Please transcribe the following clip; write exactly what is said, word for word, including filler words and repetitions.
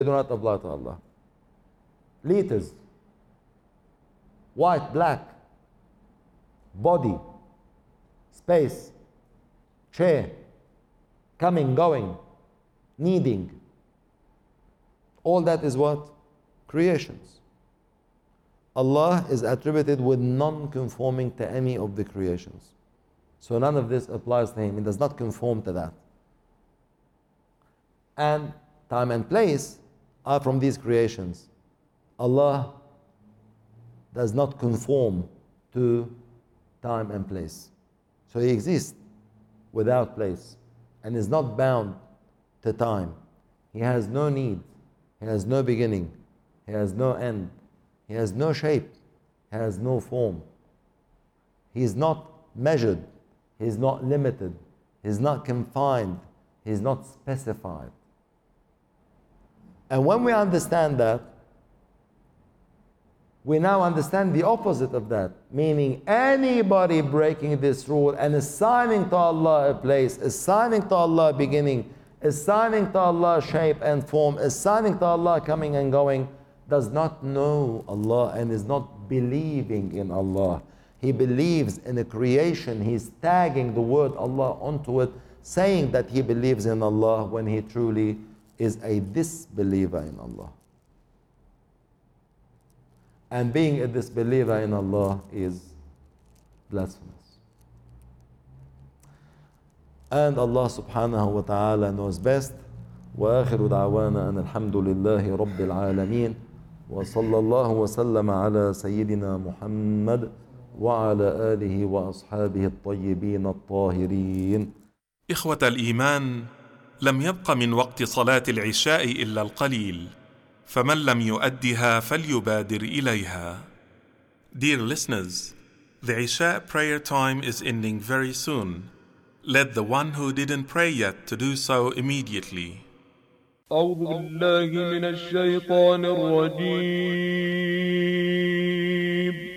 do not apply to Allah. Liters, white, black, body, space, chair, coming, going, needing. All that is what? Creations. Allah is attributed with non-conforming to any of the creations. So none of this applies to Him. He does not conform to that. And time and place are from these creations. Allah does not conform to time and place. So He exists without place and is not bound to time. He has no need. He has no beginning. He has no end. He has no shape. He has no form. He is not measured. He is not limited. He is not confined. He is not specified. And when we understand that, we now understand the opposite of that, meaning anybody breaking this rule and assigning to Allah a place, assigning to Allah a beginning, assigning to Allah shape and form, assigning to Allah coming and going, does not know Allah and is not believing in Allah. He believes in a creation. He's tagging the word Allah onto it, saying that he believes in Allah when he truly is a disbeliever in Allah. And being a disbeliever in Allah is blasphemous. And Allah subhanahu wa ta'ala knows best. وآخر دعوانا أن الحمد لله رب العالمين وصلى الله وسلم على سيدنا محمد وعلى آله وأصحابه الطيبين الطاهرين. إخوة الإيمان، لم يبق من وقت صلاة العشاء إلا القليل، فمن لم يؤدها فليبادر إليها. Dear listeners, the Isha prayer time is ending very soon. Let the one who didn't pray yet to do so immediately. أعوذ بالله من الشيطان الرجيم